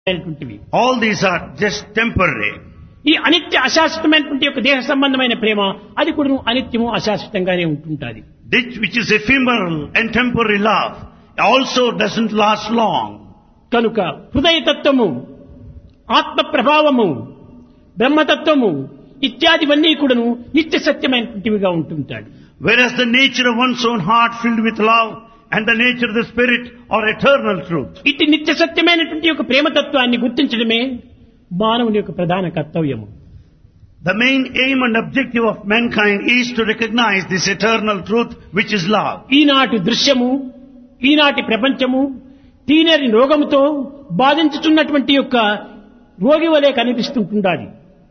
All these are just temporary. ఈ అనిత్య అశాశ్వతమైనటువంటి యొక్క దేహ సంబంధమైన ప్రేమ అది కూడా అనిత్యము అశాశ్వతంగానే ఉంటుంటుంది. This which is ephemeral and temporary love also doesn't last long. కనుక హృదయతత్వము, ఆత్మ ప్రభావము, బ్రహ్మతత్వము ఇత్యాదివన్నీ కూడాను నిత్య సత్యమైనటువంటివిగా ఉంటుంటాడు. Whereas the nature of one's own heart filled with love and the nature of the spirit are eternal truth. ఇట్టి నిత్య సత్యమైనటువంటి యొక్క ప్రేమతత్వాన్ని గుర్తించడమే మానవుని యొక్క ప్రధాన కర్తవ్యము. The main aim and objective of mankind is to recognize this eternal truth which is love. ఈనాటి దృశ్యము, ఈనాటి ప్రపంచము తీనరి రోగముతో బాధించుతున్నటువంటి యొక్క రోగి వలె కనిపిస్తుంటుండాలి.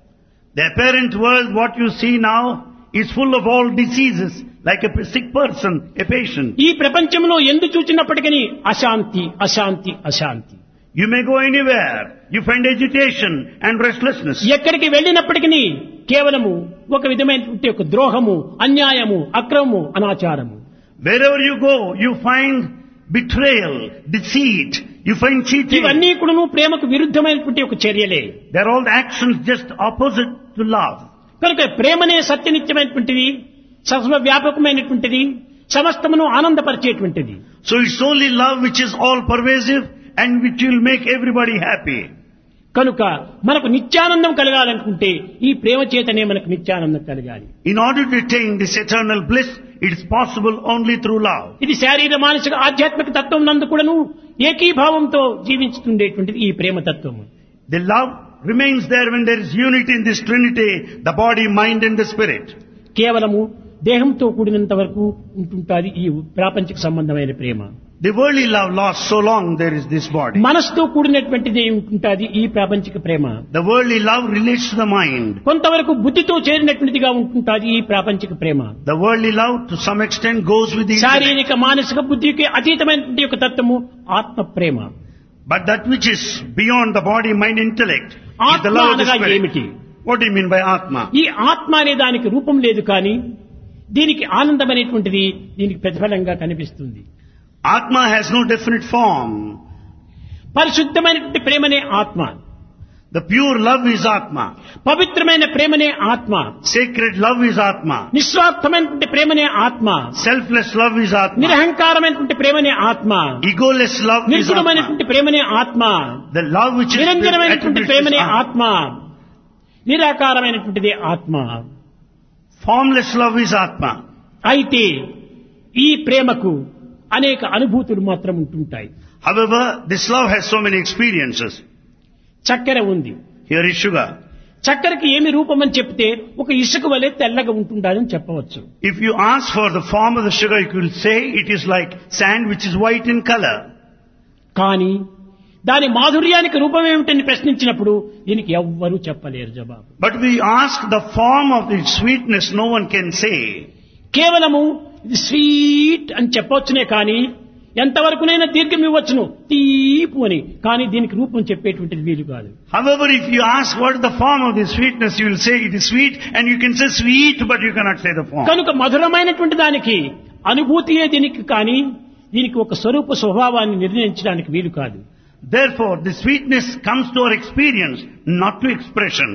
The apparent world, what you see now, is full of all diseases, like a sick person, a patient. ఈ ప్రపంచంలో ఎందు చూచినప్పటికీ అశాంతి అశాంతి అశాంతి. You may go anywhere, you find agitation and restlessness. ఎక్కడికి వెళ్ళినప్పటికీ కేవలము ఒక విధమైనటువంటి ఒక ద్రోహము, అన్యాయము, అక్రమము, అనాచారము. Wherever you go, you find betrayal, deceit, you find cheating. ఇవన్నీ కూడా ప్రేమకు విరుద్ధమైనటువంటి ఒక చర్యలే. They are all actions just opposite to love. కనుక ప్రేమనే సత్యనిత్యమైనటువంటిది, సర్వవ్యాపకమైనటువంటిది, సమస్తమును ఆనందపరిచేటువంటిది. So it's only love which is all pervasive and which will make everybody happy. కనుక మనకు నిత్యానందం కలగాలనుకుంటే ఈ ప్రేమ చేతనే మనకు నిత్యానందం కలగాలి. In order to attain this eternal bliss, it is possible only through love. ఇది శారీర మానసిక ఆధ్యాత్మిక తత్వం నందు కూడాను ఏకీభావంతో జీవించుతుండేటువంటిది ఈ ప్రేమ తత్వము. The love remains there when there is unity in this trinity, the body, mind and the spirit. కేవలము దేహంతో కూడినంత వరకు ఉంటుంటాది ఈ ప్రాపంచిక సంబంధమైన ప్రేమ. The worldly love lasts so long there is this body. మనసుతో కూడినటువంటిది ఉంటుంటాది ఈ ప్రాపంచిక ప్రేమ. The worldly love relates to the mind. కొంతవరకు బుద్ధితో చేరినటువంటిదిగా ఉంటుంటాది ఈ ప్రాపంచిక ప్రేమ. The worldly love to some extent goes with the intellect. శారీరక మానసిక బుద్ధికి అతీతమైనటువంటి యొక్క తత్వము ఆత్మ ప్రేమ. But that which is beyond the body, mind, intellect is the ఆత్మ love of the అనగా spirit. ఏమిటి? What do you mean by Atma? ఈ ఆత్మ అనే దానికి రూపం లేదు కానీ దీనికి ఆనందం అనేటువంటిది దీనికి ప్రతిఫలంగా కనిపిస్తుంది. Atma has no definite form. పరిశుద్ధమైనటువంటి ప్రేమనే ఆత్మ. The pure love is Atma. పవిత్రమైన ప్రేమనే ఆత్మ. Sacred love is Atma. నిస్వార్థమైనటువంటి ప్రేమనే ఆత్మ. Selfless love is Atma. నిరహంకారమైనటువంటి ప్రేమనే ఆత్మ. Egoless love is Atma. నిర్గుణమైనటువంటి ప్రేమనే ఆత్మ. The love which is నిరంజనమైనటువంటి ప్రేమనే attributes is ఆత్మ. నిరాకారమైనటువంటిది ఆత్మ. Formless love is Atma. అయితే ఈ ప్రేమకు అనేక అనుభూతులు మాత్రం ఉంటుంటాయి. However, this love has so many experiences. చక్కెర ఉంది. Here is sugar. చక్కెరకి ఏమి రూపం అని చెప్తే ఒక ఇసుక వలె తెల్లగా ఉంటుందని చెప్పవచ్చు. If you ask for the form of the sugar, you will say it is like sand which is white in color. కానీ దాని మాధుర్యానికి రూపం ఏమిటని ప్రశ్నించినప్పుడు దీనికి ఎవ్వరూ చెప్పలేరు జవాబు. But we ask the form of the sweetness, no one can say. కేవలము ఇది స్వీట్ అని చెప్పవచ్చునే కానీ ఎంతవరకునైనా దీర్ఘం ఇవ్వచ్చును తీపు అని, కానీ దీనికి రూపం చెప్పేటువంటిది వీలు కాదు. However, if you ask what is the form of the sweetness, you will say it is sweet, and you can say sweet, but you cannot say the form. కనుక మధురమైనటువంటి దానికి అనుభూతియే దీనికి కానీ దీనికి ఒక స్వరూప స్వభావాన్ని నిర్ణయించడానికి వీలు కాదు. Therefore, the sweetness comes to our experience, not to expression.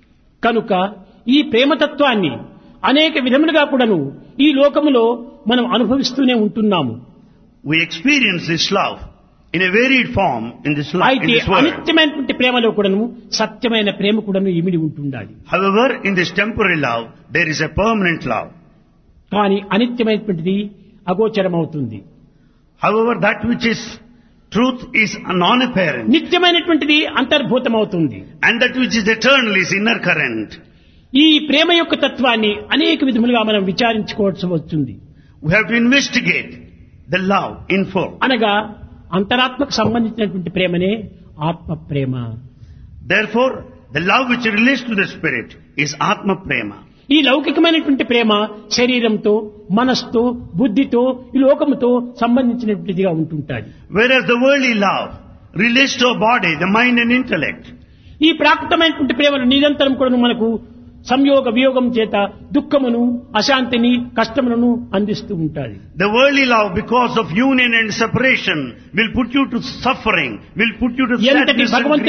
కనుక ఈ ప్రేమతత్వాన్ని అనేక విధములుగా కూడాను ఈ లోకములో మనం అనుభవిస్తూనే ఉంటున్నాము. We experience this love in a varied form in this life, in అయితే this world. అనిత్యమైనటువంటి ప్రేమలో కూడాను సత్యమైన ప్రేమ కూడాను ఇమిడి ఉంటుండాలి. However, in this temporary love, there is a permanent love. కానీ అనిత్యమైనటువంటిది అగోచరమవుతుంది. However, that which is truth is non-apparent, నిత్యమైనటువంటిది అంతర్భూతమవుతుంది. and that which is eternal is inner current. ఈ ప్రేమ యొక్క తత్వాన్ని అనేక విధములుగా మనం విచారించుకోవాల్సి వస్తుంది. We have to investigate the love in full. అనగా అంతరాత్మకు సంబంధించినటువంటి ప్రేమనే ఆత్మ ప్రేమ. Therefore, the love which relates to the spirit is Atma Prema. ఈ లౌకికమైనటువంటి ప్రేమ శరీరంతో, మనస్సుతో, బుద్ధితో, ఈ లోకముతో సంబంధించినటువంటిదిగా ఉంటుంటాది. Whereas the worldly love relates to our body, the mind and intellect. ఈ ప్రాకృతమైనటువంటి ప్రేమను నిరంతరం కూడా మనకు సంయోగ వియోగం చేత దుఃఖమును, అశాంతిని, కష్టములను అందిస్తూ ఉంటాది. The worldly love, because of union and separation, will put you to suffering, will put you to sadness and grief.